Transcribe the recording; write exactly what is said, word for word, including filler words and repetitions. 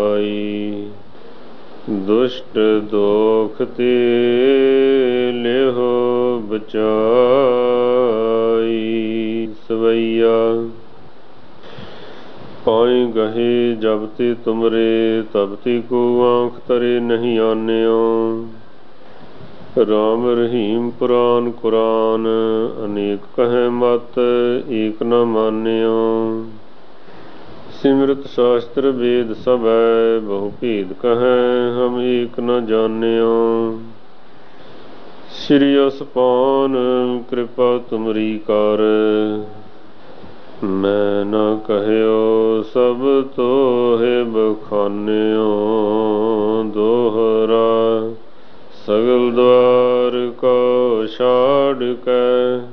ਦੁਸ਼ਟ ਦੋਖ ਤੇ ਲਿਹੁ ਬਚਾਈ। ਸਵਈਆ ਪਾਈ ਗਹੇ ਜਬ ਤੇ ਤੁਮਰੇ, ਤਬ ਤੇ ਕੋ ਆਂਖ ਤਰੇ ਨਹੀਂ ਆਨਿਓ। ਰਾਮ ਰਹੀਮ ਪੁਰਾਨ ਕੁਰਾਨ, ਅਨੇਕ ਕਹੈ ਮਤ ਏਕ ਨ ਮਾਨਿਓ। ਸਿਮਰਤ ਸ਼ਾਸਤਰ ਵੇਦ ਸਭੈ, ਬਹੁ ਭੇਦ ਕਹੈ ਹਮ ਏਕ ਨ ਜਾਨਿਓ। ਸ੍ਰੀ ਅਸਪਾਨ ਕਿਰਪਾ ਤੁਮਰੀ ਕਰ, ਮੈਂ ਨ ਕਹਿਓ ਸਭ ਤੋਹਿ ਬਖਾਨਿਓ। ਦੋਹਰਾ ਸਗਲ ਦੁਆਰ ਕੋ ਛਾੜ ਕੇ,